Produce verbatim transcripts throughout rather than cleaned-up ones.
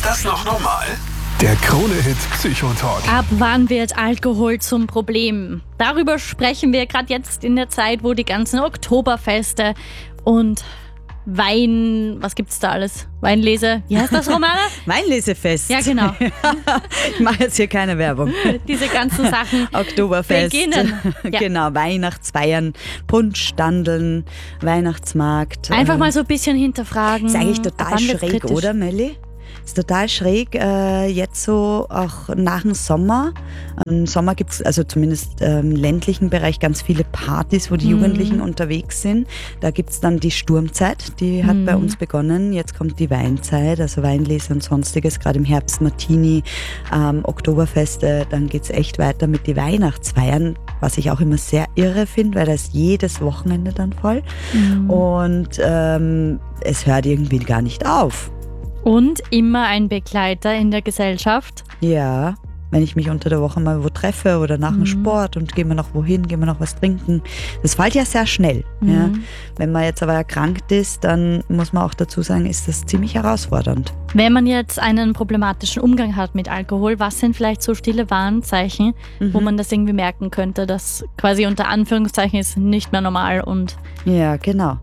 Ist das noch normal? Der Krone-Hit Psychotalk. Ab wann wird Alkohol zum Problem? Darüber sprechen wir gerade jetzt in der Zeit, wo die ganzen Oktoberfeste und Wein, was gibt's da alles? Weinlese, wie heißt das, Romana? Weinlesefest. Ja, genau. Ich mache jetzt hier keine Werbung. Diese ganzen Sachen Oktoberfest. beginnen. Ja. Genau, Weihnachtsfeiern, Punschstandeln, Weihnachtsmarkt. Einfach mal so ein bisschen hinterfragen. Ist eigentlich ab total wann wird's schräg, kritisch? oder Melli? Ist total schräg, äh, jetzt so auch nach dem Sommer. Im Sommer gibt es also zumindest ähm, im ländlichen Bereich ganz viele Partys, wo die Mhm. Jugendlichen unterwegs sind. Da gibt es dann die Sturmzeit, die hat Mhm. bei uns begonnen. Jetzt kommt die Weinzeit, also Weinlese und sonstiges, gerade im Herbst Martini, ähm, Oktoberfeste. Dann geht es echt weiter mit die Weihnachtsfeiern, was ich auch immer sehr irre finde, weil da ist jedes Wochenende dann voll. Mhm. Und ähm, es hört irgendwie gar nicht auf. Und immer ein Begleiter in der Gesellschaft. Ja, wenn ich mich unter der Woche mal wo treffe oder nach dem Mhm. Sport und gehen wir noch wohin, gehen wir noch was trinken. Das fällt ja sehr schnell. Mhm. Ja. Wenn man jetzt aber erkrankt ist, dann muss man auch dazu sagen, ist das ziemlich herausfordernd. Wenn man jetzt einen problematischen Umgang hat mit Alkohol, was sind vielleicht so stille Warnzeichen, wo Mhm. man das irgendwie merken könnte, dass quasi unter Anführungszeichen ist nicht mehr normal und Ja, genau.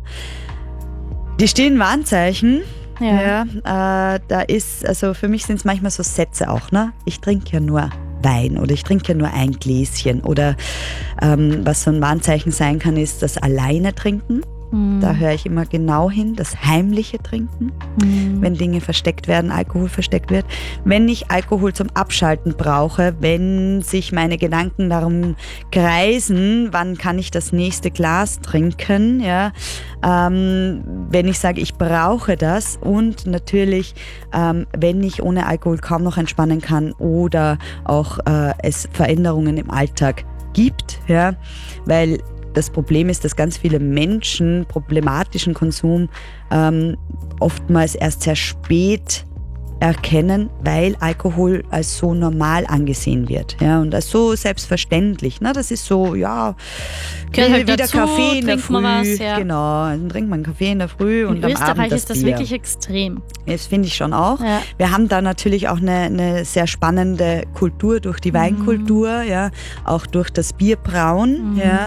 Die stillen Warnzeichen, ja. ja, äh, da ist, also für mich sind es manchmal so Sätze auch, ne? Ich trinke ja nur Wein oder ich trinke ja nur ein Gläschen oder ähm, was so ein Warnzeichen sein kann, ist das alleine trinken. Mhm. Da höre ich immer genau hin, das heimliche Trinken, Mhm. wenn Dinge versteckt werden, Alkohol versteckt wird. Wenn ich Alkohol zum Abschalten brauche, wenn sich meine Gedanken darum kreisen, wann kann ich das nächste Glas trinken, ja, ähm, wenn ich sage, ich brauche das und natürlich, ähm, wenn ich ohne Alkohol kaum noch entspannen kann oder auch äh, es Veränderungen im Alltag gibt, ja, weil das Problem ist, dass ganz viele Menschen problematischen Konsum ähm, oftmals erst sehr spät erkennen, weil Alkohol als so normal angesehen wird, ja, und als so selbstverständlich. Ne? Das ist so, ja, Gehört halt wie der dazu, Kaffee in der trinkt Früh. man was, ja. Genau, dann trinkt man einen Kaffee in der Früh und In am Abend Österreich das ist das Bier. wirklich extrem. Das finde ich schon auch. Ja. Wir haben da natürlich auch eine, eine sehr spannende Kultur durch die Weinkultur, ja, auch durch das Bierbrauen, Mhm. ja,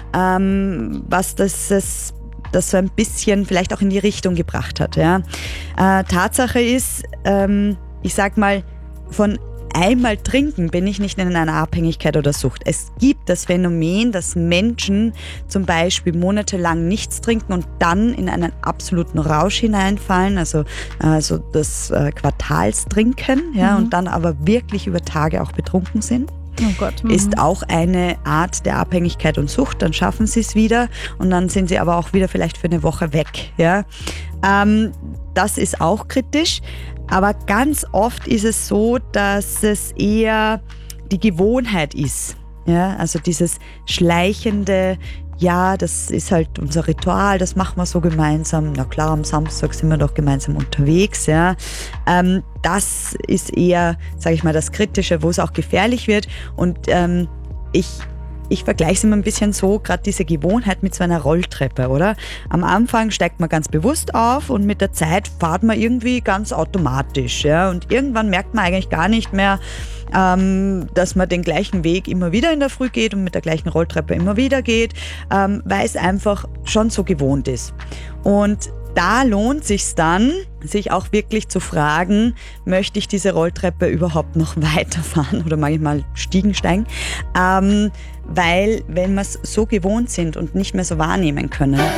ähm, was das, das, das so ein bisschen vielleicht auch in die Richtung gebracht hat. Ja. Äh, Tatsache ist, ähm, ich sag mal, von einmal trinken bin ich nicht in einer Abhängigkeit oder Sucht. Es gibt das Phänomen, dass Menschen zum Beispiel monatelang nichts trinken und dann in einen absoluten Rausch hineinfallen, also, also das äh, Quartalstrinken, ja, Mhm. und dann aber wirklich über Tage auch betrunken sind. Oh Gott. Mhm. Ist auch eine Art der Abhängigkeit und Sucht. Dann schaffen sie es wieder und dann sind sie aber auch wieder vielleicht für eine Woche weg. Ja? Ähm, das ist auch kritisch. Aber ganz oft ist es so, dass es eher die Gewohnheit ist. Ja? Also dieses schleichende, ja, das ist halt unser Ritual, das machen wir so gemeinsam. Na klar, am Samstag sind wir doch gemeinsam unterwegs. Ja. Ähm, das ist eher, sage ich mal, das Kritische, wo es auch gefährlich wird. Und ähm, ich Ich vergleiche es immer ein bisschen so, gerade diese Gewohnheit mit so einer Rolltreppe, oder? Am Anfang steigt man ganz bewusst auf und mit der Zeit fährt man irgendwie ganz automatisch. Ja? Und irgendwann merkt man eigentlich gar nicht mehr, ähm, dass man den gleichen Weg immer wieder in der Früh geht und mit der gleichen Rolltreppe immer wieder geht, ähm, weil es einfach schon so gewohnt ist. Und da lohnt sich's dann, sich auch wirklich zu fragen, möchte ich diese Rolltreppe überhaupt noch weiterfahren oder manchmal Stiegen steigen? Ähm, weil wenn wir es so gewohnt sind und nicht mehr so wahrnehmen können,